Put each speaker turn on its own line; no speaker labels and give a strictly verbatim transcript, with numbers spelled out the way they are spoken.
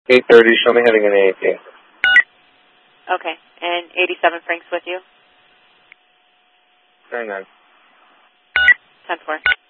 eight thirty, show me heading in A eighteen.
Okay, and eighty-seven Frank's with you?
Very nice.
ten four.